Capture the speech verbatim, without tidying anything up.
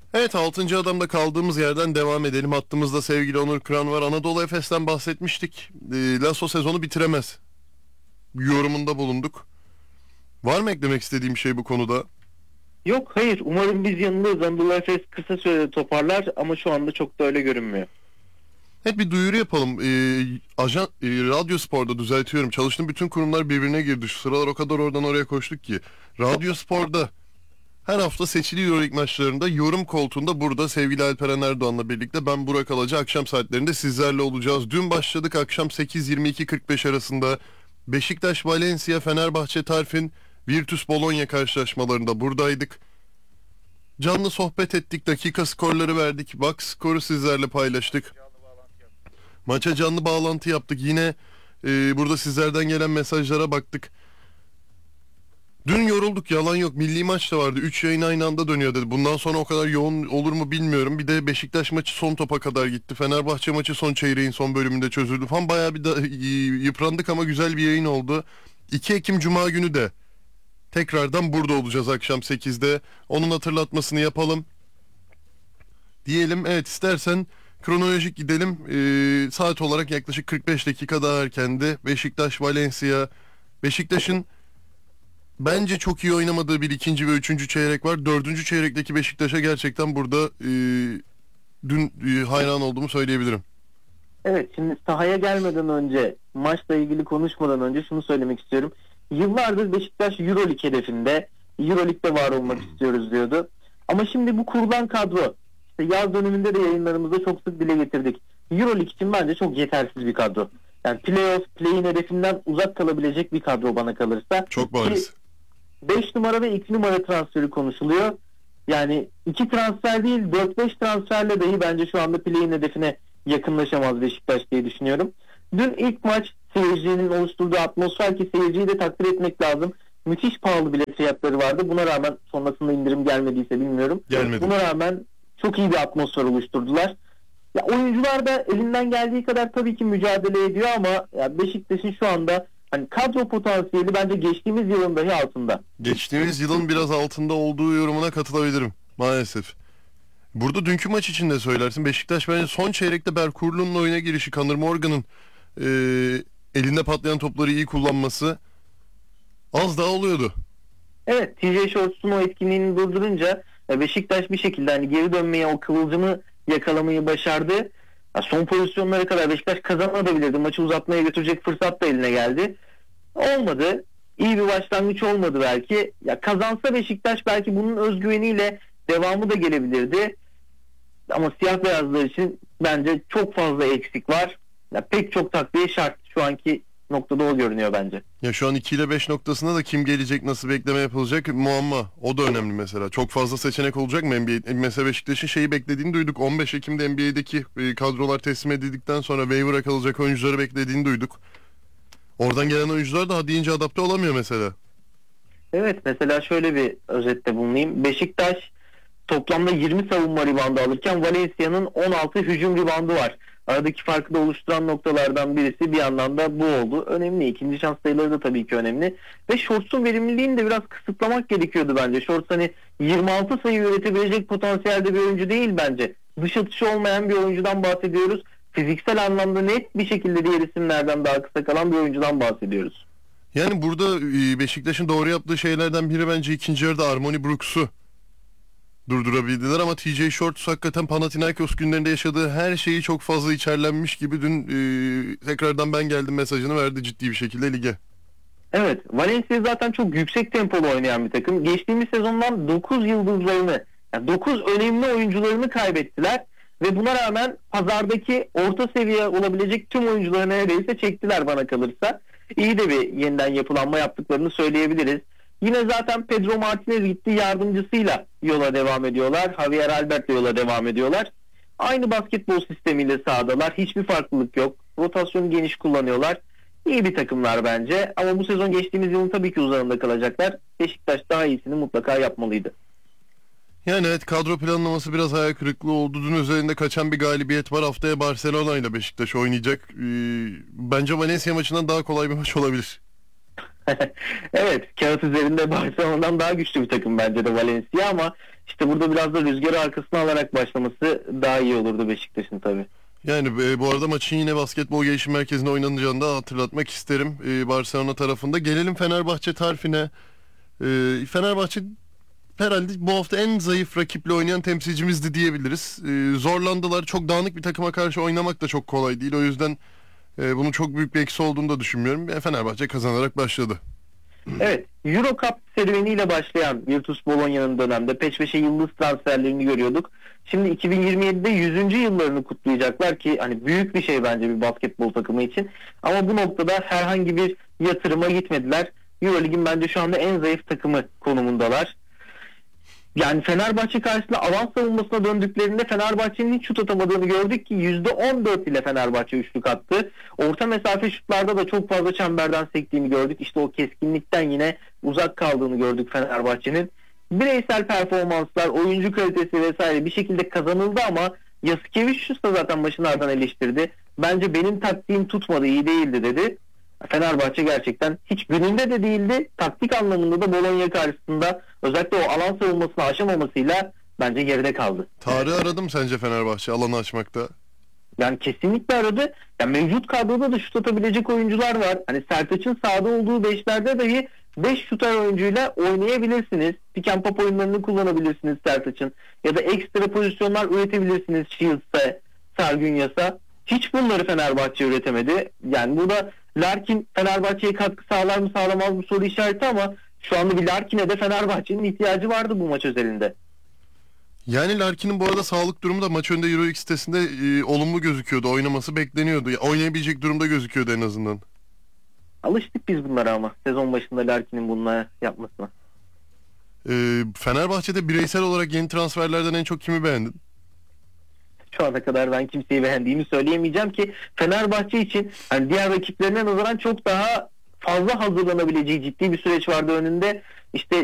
Evet, altıncı adamda kaldığımız yerden devam edelim. Hattımızda sevgili Onur Kıran var. Anadolu Efes'ten bahsetmiştik. E, Lasso sezonu bitiremez yorumunda bulunduk. Var mı eklemek istediğim şey bu konuda? Yok, hayır. Umarım biz yanılırız. Anadolu Efes kısa sürede toparlar ama şu anda çok da öyle görünmüyor. Evet, bir duyuru yapalım. Ee, ajan, e, Radyo Spor'da düzeltiyorum. Çalıştığım bütün kurumlar birbirine girdi. Şu sıralar o kadar oradan oraya koştuk ki. Radyo Spor'da her hafta seçili Euroleague maçlarında yorum koltuğunda burada sevgili Alperen Erdoğan'la birlikte ben Burak Alacı akşam saatlerinde sizlerle olacağız. Dün başladık, akşam sekiz yirmi iki kırk beş arasında Beşiktaş, Valencia, Fenerbahçe, Tarfin, Virtus Bologna karşılaşmalarında buradaydık. Canlı sohbet ettik, dakika skorları verdik, box skoru sizlerle paylaştık. Maça canlı bağlantı yaptık. Yine e, burada sizlerden gelen mesajlara baktık. Dün yorulduk, yalan yok. Milli maç da vardı. üç yayın aynı anda dönüyor dedi. Bundan sonra o kadar yoğun olur mu bilmiyorum. Bir de Beşiktaş maçı son topa kadar gitti. Fenerbahçe maçı son çeyreğin son bölümünde çözüldü falan. Bayağı bir da, yıprandık ama güzel bir yayın oldu. iki Ekim Cuma günü de tekrardan burada olacağız akşam sekizde. Onun hatırlatmasını yapalım. Diyelim, evet, istersen kronolojik gidelim. Ee, saat olarak yaklaşık kırk beş dakika daha erkendi. Beşiktaş, Valencia. Beşiktaş'ın bence çok iyi oynamadığı bir ikinci ve üçüncü çeyrek var. Dördüncü çeyrekteki Beşiktaş'a gerçekten burada e, dün e, hayran olduğumu söyleyebilirim. Evet, şimdi sahaya gelmeden önce, maçla ilgili konuşmadan önce şunu söylemek istiyorum. Yıllardır Beşiktaş Euroleague hedefinde, Euroleague'de var olmak istiyoruz diyordu. Ama şimdi bu kurulan kadro, işte yaz döneminde de yayınlarımızda çok sık dile getirdik. Euroleague için bence çok yetersiz bir kadro. Yani playoff, play-in hedefinden uzak kalabilecek bir kadro bana kalırsa. Çok bariz. beş numara ve iki numara transferi konuşuluyor. Yani iki transfer değil, dört beş transferle dahi bence şu anda play-in hedefine yakınlaşamaz Beşiktaş diye düşünüyorum. Dün ilk maç seyircinin oluşturduğu atmosfer, ki seyirciyi de takdir etmek lazım. Müthiş pahalı bilet fiyatları vardı. Buna rağmen, sonrasında indirim gelmediyse bilmiyorum. Gelmedi. Buna rağmen çok iyi bir atmosfer oluşturdular. Ya oyuncular da elinden geldiği kadar tabii ki mücadele ediyor ama ya Beşiktaş'ın şu anda hani kadro potansiyeli bence geçtiğimiz yılın dahi altında. Geçtiğimiz yılın biraz altında olduğu yorumuna katılabilirim maalesef. Burada dünkü maç için de söylersin. Beşiktaş bence son çeyrekte Berkurlu'nun oyuna girişi, Conor Morgan'ın e, elinde patlayan topları iyi kullanması az daha oluyordu. Evet, T J Shorts'un o etkinliğini durdurunca Beşiktaş bir şekilde hani geri dönmeye, o kıvılcımı yakalamayı başardı. Ya son pozisyonlara kadar Beşiktaş kazanabilirdi. Maçı uzatmaya götürecek fırsat da eline geldi. Olmadı. İyi bir başlangıç olmadı belki. Ya kazansa Beşiktaş belki bunun özgüveniyle devamı da gelebilirdi. Ama siyah beyazlar için bence çok fazla eksik var. Ya pek çok takviye şart. Şu anki noktada o görünüyor bence. Ya şu an iki ile beş noktasında da kim gelecek, nasıl bekleme yapılacak muamma. O da önemli mesela. Çok fazla seçenek olacak mı N B A? Mesela Beşiktaş'ın şeyi beklediğini duyduk. on beş Ekim'de N B A'deki kadrolar teslim edildikten sonra waiver'a kalacak oyuncuları beklediğini duyduk. Oradan gelen oyuncular daha deyince adapte olamıyor mesela. Evet, mesela şöyle bir özette bulunayım. Beşiktaş toplamda yirmi savunma ribandı alırken Valencia'nın on altı hücum ribandı var. Aradaki farkı da oluşturan noktalardan birisi bir anlamda bu oldu. Önemli. İkinci şans sayıları da tabii ki önemli. Ve Shorts'un verimliliğini de biraz kısıtlamak gerekiyordu bence. Shorts hani yirmi altı sayı üretebilecek potansiyelde bir oyuncu değil bence. Dış atışı olmayan bir oyuncudan bahsediyoruz. Fiziksel anlamda net bir şekilde diğer isimlerden daha kısa kalan bir oyuncudan bahsediyoruz. Yani burada Beşiktaş'ın doğru yaptığı şeylerden biri bence ikinci yarıda Armoni Brooks'u durdurabildiler ama T J Shorts hakikaten Panathinaikos günlerinde yaşadığı her şeyi çok fazla içerlenmiş gibi dün e, tekrardan ben geldim mesajını verdi ciddi bir şekilde lige. Evet, Valencia zaten çok yüksek tempolu oynayan bir takım. Geçtiğimiz sezondan dokuz yıldızlarını, yani dokuz önemli oyuncularını kaybettiler ve buna rağmen pazardaki orta seviye olabilecek tüm oyuncuları neredeyse çektiler bana kalırsa. İyi de bir yeniden yapılanma yaptıklarını söyleyebiliriz. Yine zaten Pedro Martinez gitti, yardımcısıyla yola devam ediyorlar. Javier Albert'le yola devam ediyorlar. Aynı basketbol sistemiyle sahadalar. Hiçbir farklılık yok. Rotasyonu geniş kullanıyorlar. İyi bir takımlar bence. Ama bu sezon geçtiğimiz yılın tabii ki uzağında kalacaklar. Beşiktaş daha iyisini mutlaka yapmalıydı. Yani evet, kadro planlaması biraz hayal kırıklığı oldu. Dün üzerinde kaçan bir galibiyet var. Haftaya Barcelona ile Beşiktaş oynayacak. Ee, bence Valencia maçından daha kolay bir maç olabilir. Evet, kağıt üzerinde Barcelona'dan daha güçlü bir takım bence de Valencia, ama işte burada biraz da rüzgarı arkasına alarak başlaması daha iyi olurdu Beşiktaş'ın tabii. Yani e, bu arada maçın yine basketbol gelişim merkezinde oynanacağını da hatırlatmak isterim e, Barcelona tarafında. Gelelim Fenerbahçe tarifine. E, Fenerbahçe herhalde bu hafta en zayıf rakiple oynayan temsilcimizdi diyebiliriz. E, zorlandılar. Çok dağınık bir takıma karşı oynamak da çok kolay değil. O yüzden e, bunun çok büyük bir eksi olduğunu da düşünmüyorum. E, Fenerbahçe kazanarak başladı. Evet, Euro Cup serüveniyle başlayan Virtus Bologna'nın dönemde peş peşe yıldız transferlerini görüyorduk. Şimdi iki bin yirmi yedide yüzüncü yıllarını kutlayacaklar ki hani büyük bir şey bence bir basketbol takımı için. Ama bu noktada herhangi bir yatırıma gitmediler. Eurolig'in bence şu anda en zayıf takımı konumundalar. Yani Fenerbahçe karşısında alan savunmasına döndüklerinde Fenerbahçe'nin hiç şut atamadığını gördük ki yüzde on dört ile Fenerbahçe üçlük attı. Orta mesafe şutlarda da çok fazla çemberden sektiğini gördük. İşte o keskinlikten yine uzak kaldığını gördük Fenerbahçe'nin. Bireysel performanslar, oyuncu kalitesi vesaire bir şekilde kazanıldı ama Yasikevicius da zaten başını eleştirdi. Bence benim taktiğim tutmadı, iyi değildi dedi. Fenerbahçe gerçekten hiç gününde de değildi. Taktik anlamında da Bologna karşısında özellikle o alan savunmasını aşamamasıyla bence geride kaldı. Tarık'ı aradım sence Fenerbahçe alanı açmakta? Yani kesinlikle aradı. Yani mevcut kadroda da şut atabilecek oyuncular var. Hani Sertaç'ın sahada olduğu beşlerde dahi beş şuter oyuncuyla oynayabilirsiniz. Pick and pop oyunlarını kullanabilirsiniz Sertaç'ın. Ya da ekstra pozisyonlar üretebilirsiniz Shields'e, Sargunyas'a. Hiç bunları Fenerbahçe üretemedi. Yani burada Larkin Fenerbahçe'ye katkı sağlar mı sağlamaz mı soru işareti, ama şu anda bir Larkin'e de Fenerbahçe'nin ihtiyacı vardı bu maç özelinde. Yani Larkin'in bu arada sağlık durumu da maç önünde Euroleague sitesinde e, olumlu gözüküyordu. Oynaması bekleniyordu. Ya, oynayabilecek durumda gözüküyordu en azından. Alıştık biz bunlara ama sezon başında Larkin'in bununla yapmasına. E, Fenerbahçe'de bireysel olarak yeni transferlerden en çok kimi beğendin? Şu ana kadar ben kimseyi beğendiğimi söyleyemeyeceğim ki Fenerbahçe için hani diğer rakiplerine nazaran çok daha fazla hazırlanabileceği ciddi bir süreç vardı önünde. İşte